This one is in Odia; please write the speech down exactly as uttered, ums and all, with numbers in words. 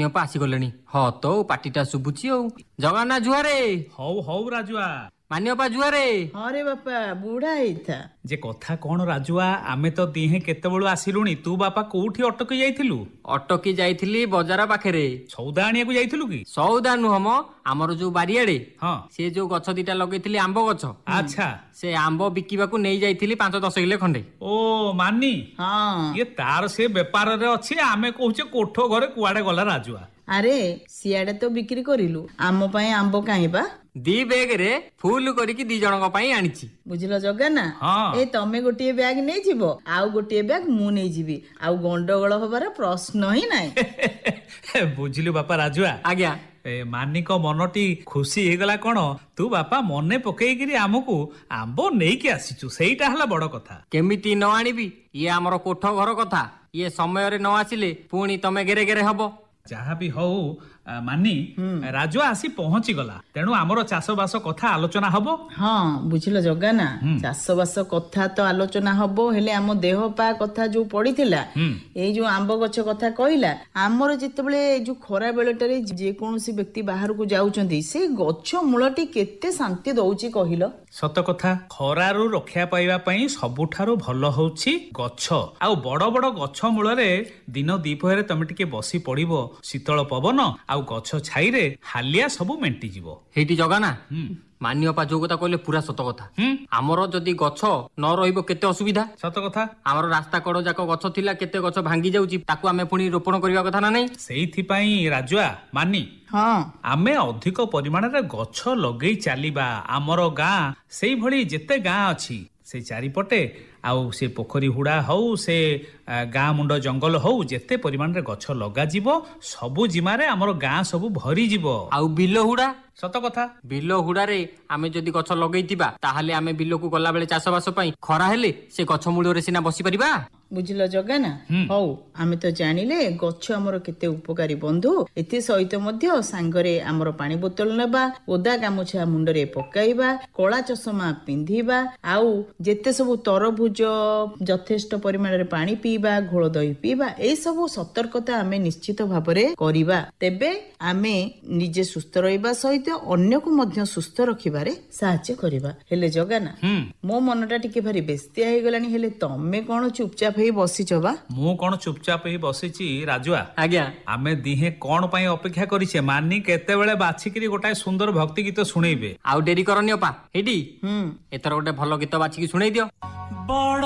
ଅପା ଆସିଗଲେଣି। ହଁ ତ ପାଟିଟା ଶୁଭୁଛି ଆଉ। ଜଗନ୍ନାଥ ଜୁହାରେ। ହଉ ହଉ ରାଜୁଆ। ମାନି ଅପା ଜୁହାରେ। ହଁ ରେ ବାପା ବୁଢା ହେଇଥା। ଯେ କଥା କଣ ରାଜୁଆ, ଆମେ ତ ଦିହେଁ କେତେବେଳୁ ଆସିଲୁଣି, ତୁ ବାପା କୋଉଠି ଅଟକି ଯାଇଥିଲୁ? ଅଟକି ଯାଇଥିଲି ବଜାର ପାଖରେ। ସଉଦା ଆଣିବାକୁ ଯାଇଥିଲୁ କି? ସଉଦା ନୁହଁ ମ, ଆମର ଯୋଉ ବାରିଆଡେ ହଁ ସେ ଯୋଉ ଗଛ ଦିଟା ଲଗେଇଥିଲି ଆମ୍ବ ଗଛ, ଆଚ୍ଛା ସେ ଆମ୍ବ ବିକିବାକୁ ନେଇ ଯାଇଥିଲି ପାଞ୍ଚ ଦଶ କିଲୋ ଖଣ୍ଡେ। ଓ ମାନି, ହଁ ଇଏ ତାର ସେ ବେପାରରେ ଅଛି, ଆମେ କହୁଛେ କୋଠ ଘରେ କୁଆଡେ ଗଲା ରାଜୁଆ। ଆରେ ସିଆଡେ ତ ବିକ୍ରି କରିଲୁ, ଆମ ପାଇଁ ଆମ୍ବ କାହିଁ ବା? ଦି ବେଗରେ ଫୁଲ କରିକି ଦି ଜଣଙ୍କ ପାଇଁ ଆଣିଛି। ବୁଝିଲ ଜଗନ୍ନା, ହଁ। ଏ ତମେ ଗୋଟିଏ ବ୍ୟାଗ ନେଇଯିବ, ଆଉ ଗୋଟିଏ ବ୍ୟାଗ ମୁଁ ନେଇଯିବି, ଆଉ ଗଣ୍ଡଗୋଳ ହବାର ପ୍ରଶ୍ନ ହିଁ ନାହିଁ। ବୁଝିଲୁ ବାପା ରାଜୁଆ। ଆଜ୍ଞା। ଏ ମାନିକ ମନଟି ଖୁସି ହେଇଗଲା କଣ, ତୁ ବାପା ମନେ ପକେଇକିରି ଆମକୁ ଆମ୍ବ ନେଇକି ଆସିଛୁ, ସେଇଟା ହେଲା ବଡ କଥା। କେମିତି ନ ଆଣିବି, ଇଏ ଆମର କୋଠ ଘର କଥା, ଇଏ ସମୟରେ ନ ଆସିଲେ ପୁଣି ତମେ ଗେରେ ଗେରେ ହବ। ଯାହା ବି ହଉ ମାନି, ରାଜୁଆ ଆସି ପହଞ୍ଚିଗଲା, ତେଣୁ ଆମର ଚାଷ ବାସ କଥା ଆଲୋଚନା ହବ। ହଁ ବୁଝିଲ ଜଗନ୍ନା, ଚାଷ ବାସ କଥା ତ ଆଲୋଚନା ହବ, ହେଲେ ଆମ ଦେହ ପା କଥା ଯୋଉ ପଡିଥିଲା, ଏଇ ଯୋଉ ଆମ୍ବ ଗଛ କଥା କହିଲା, ଆମର ଯେତେବେଳେ ଯୋଉ ଖରା ବେଳଟାରେ ଯେକୌଣସି ବ୍ୟକ୍ତି ବାହାରକୁ ଯାଉଛନ୍ତି, ସେ ଗଛ ମୂଳଟି କେତେ ଶାନ୍ତି ଦଉଛି କହିଲ? ସତ କଥା, ଖରାରୁ ରକ୍ଷା ପାଇବା ପାଇଁ ସବୁଠାରୁ ଭଲ ହଉଛି ଗଛ। ଆଉ ବଡ ବଡ ଗଛ ମୂଳରେ ଦିନ ଦିପହରେ ତମେ ଟିକେ ବସି ପଡିବ, ଶୀତଳ ପବନ ଆଉ ଗଛ ଛାଇରେ ହାଲିଆ ସବୁ ମେଣ୍ଟିଯିବ। ହେଇଟି ଜଗାନା, ମାନି ଅପା ଯୋଉ କଥା କହିଲେ ପୁରା ସତ କଥା। ଆମର ଯଦି ଗଛ ନ ରହିବ କେତେ ଅସୁବିଧା। ସତ କଥା। ଆମର ରାସ୍ତା କଡ ଯାକ ଗଛ ଥିଲା, କେତେ ଗଛ ଭାଙ୍ଗି ଯାଉଛି, ତାକୁ ଆମେ ପୁଣି ରୋପଣ କରିବା କଥା ନା ନାଇଁ? ସେଇଥିପାଇଁ ରାଜୁଆ, ମାନି, ହଁ ଆମେ ଅଧିକ ପରିମାଣରେ ଗଛ ଲଗେଇ ଚାଲିବା। ଆମର ଗାଁ ସେଇଭଳି ଯେତେ ଗାଁ ଅଛି ସେ ଚାରିପଟେ, ଆଉ ସେ ପୋଖରୀ ହୁଡା ହଉ, ସେ ଗାଁ ମୁଣ୍ଡ ଜଙ୍ଗଲ ହଉ, ଯେତେ ପରିମାଣରେ ଗଛ ଲଗାଯିବ, ସବୁ ଜିମାରେ ଆମର ଗାଁ ସବୁ ଭରିଯିବ। ଆଉ ବିଲ ହୁଡା? ସତ କଥା। ବିଲ ହୁଡାରେ ଆମେ ଯଦି ଗଛ ଲଗେଇଥିବା, ତାହେଲେ ଆମେ ବିଲକୁ ଗଲା ବେଳେ ଚାଷ ବାସ ପାଇଁ ଖରା ହେଲେ ସେ ଗଛ ମୂଳରେ ସିନା ବସି ପାରିବା। ବୁଝିଲ ଜଗାନା, ହଉ ଆମେ ତ ଜାଣିଲେ ଗଛ ଆମର କେତେ ଉପକାରୀ ବନ୍ଧୁ, ଏଥି ସହିତ ମଧ୍ୟ ସାଙ୍ଗରେ ଆମର ପାଣି ବୋତଲ ନେବା, ଓଦା ଗାମୁଛା ମୁଣ୍ଡରେ ପକାଇବା, କଳା ଚଷମା ପିନ୍ଧିବା, ଆଉ ଯେତେ ସବୁ ତରଭୁଜ ଯଥେଷ୍ଟ ପରିମାଣରେ ପାଣି ପିଇବା, ଘୋଳ ଦହି ପିଇବା, ଏଇ ସବୁ ସତର୍କତା ଆମେ ନିଶ୍ଚିତ ଭାବରେ କରିବା। ତେବେ ଆମେ ନିଜେ ସୁସ୍ଥ ରହିବା ସହିତ ଅନ୍ୟକୁ ମଧ୍ୟ ସୁସ୍ଥ ରଖିବାରେ ସାହାଯ୍ୟ କରିବା। ହେଲେ ଜଗାନା, ମୋ ମନଟା ଟିକେ ଭାରି ବେସ୍ତିଆ ହେଇଗଲାଣି, ହେଲେ ତମେ କଣ ଚୁପଚାପ ହେଇ ବସିଛ ବା? ମୁଁ କଣ ଚୁପଚାପ ହେଇ ବସିଛି ରାଜୁଆ? ଆଜ୍ଞା। ଆମେ ଦିହେଁ କଣ ପାଇଁ ଅପେକ୍ଷା କରିଛେ, ମାନି କେତେବେଳେ ବାଛିକିରି ଗୋଟାଏ ସୁନ୍ଦର ଭକ୍ତି ଗୀତ ଶୁଣେଇବେ। ଆଉ ଡେରି କରନି ଅପା, ହେଇଟି ଏଥର ଗୋଟେ ଭଲ ଗୀତ ବାଛିକି ଶୁଣେଇ ଦିଅ। ବଡ